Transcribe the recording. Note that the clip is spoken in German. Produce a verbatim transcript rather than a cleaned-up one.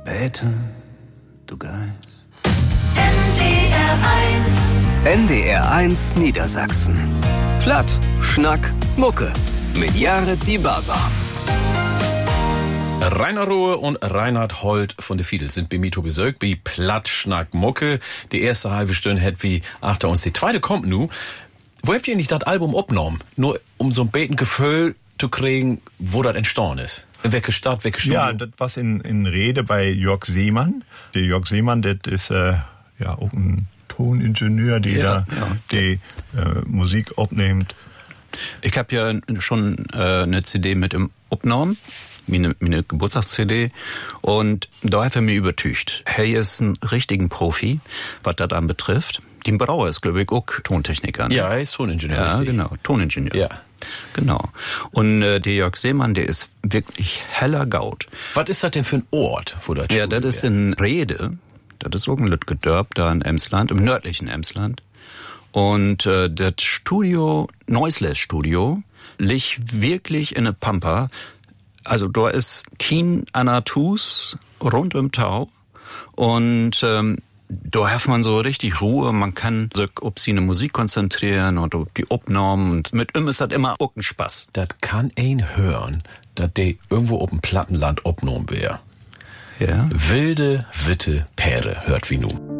beten, du Geist. N D R eins. N D R eins Niedersachsen. Platt, Schnack, Mucke. Mit Jared Die Baba. Rainer Rohe und Reinhard Holt von der Fiedel sind bei mir zu Besuch, bei Platt, Schnack, Mucke. Die erste halbe Stunde hat wie achter uns. Die zweite kommt nu. Wo habt ihr nicht das Album aufgenommen? Nur um so ein beten Gefühl zu kriegen, wo das entstanden ist. In welche Stadt, welche Studio? Ja, das war in, in Rede bei Jörg Seemann. Der Jörg Seemann, das ist äh, ja auch ein Toningenieur, der ja, da ja. die äh, Musik aufnimmt. Ich habe ja schon äh, eine C D mit im Aufnahmen, meine, meine Geburtstags-C D, und da hat er mir übertücht. Hey ist ein richtigen Profi, was das dann betrifft. Die Brauer ist, glaube ich, auch Tontechniker. Ne? Ja, er ist Toningenieur. Ja, richtig. genau, Toningenieur. Ja. Genau. Und äh, der Jörg Seemann, der ist wirklich heller Gaut. Was ist das denn für ein Ort, wo das Ja, Studio das ist wär? in Rede. Das ist auch ein Lütgedörp, da in Emsland, im nördlichen Emsland. Und äh, das Studio, Noiseless Studio, liegt wirklich in der Pampa. Also da ist kein Anatus rund um Tau. Und ähm, da hat man so richtig Ruhe. Man kann sich auf seine Musik konzentrieren und auf die Aufnahmen. Und mit ihm ist das immer auch ein Spaß. Das kann ein hören, dass der irgendwo auf dem Plattenland aufgenommen wäre. Ja. Wilde, witte Päre hört wie nu.